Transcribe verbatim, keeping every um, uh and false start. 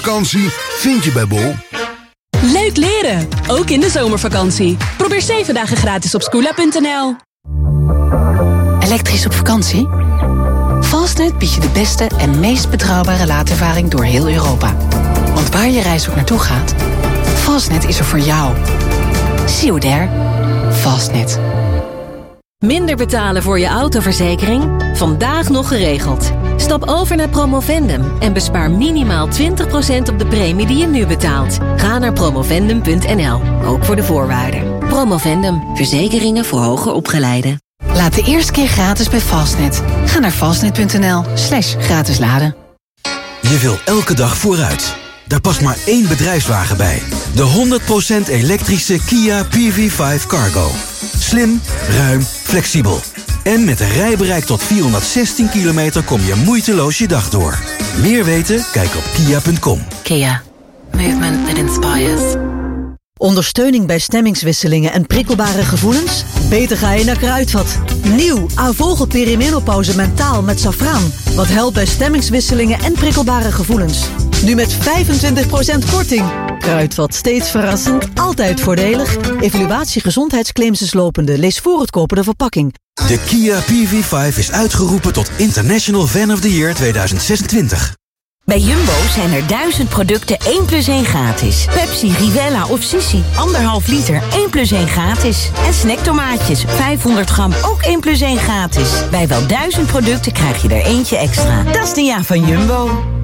Vakantie vind je bij Bol. Leuk leren, ook in de zomervakantie. Probeer zeven dagen gratis op skoola punt n l. Elektrisch op vakantie? Fastnet biedt je de beste en meest betrouwbare laadervaring door heel Europa. Want waar je reis ook naartoe gaat, Fastnet is er voor jou. See you there. Fastnet. Minder betalen voor je autoverzekering? Vandaag nog geregeld. Stap over naar Promovendum en bespaar minimaal twintig procent op de premie die je nu betaalt. Ga naar promovendum punt n l, ook voor de voorwaarden. Promovendum, verzekeringen voor hoger opgeleiden. Laat de eerste keer gratis bij Fastnet. Ga naar fastnet punt n l slash gratis laden. Je wil elke dag vooruit. Daar past maar één bedrijfswagen bij. De honderd procent elektrische Kia P V vijf Cargo. Slim, ruim, flexibel. En met een rijbereik tot vierhonderdzestien kilometer kom je moeiteloos je dag door. Meer weten? Kijk op kia punt com. Kia. Movement that inspires. Ondersteuning bij stemmingswisselingen en prikkelbare gevoelens? Beter ga je naar Kruidvat. Nieuw Avogel Perimenopauze Mentaal met Safraan. Wat helpt bij stemmingswisselingen en prikkelbare gevoelens. Nu met vijfentwintig procent korting. Kruidvat, steeds verrassend, altijd voordelig. Evaluatie gezondheidsclaims is lopende. Lees voor het kopen de verpakking. De Kia P V vijf is uitgeroepen tot International Fan of the Year tweeduizend zesentwintig. Bij Jumbo zijn er duizend producten één plus één gratis. Pepsi, Rivella of Sissi, anderhalf liter, één plus één gratis. En snacktomaatjes, vijfhonderd gram, ook één plus één gratis. Bij wel duizend producten krijg je er eentje extra. Dat is de ja van Jumbo.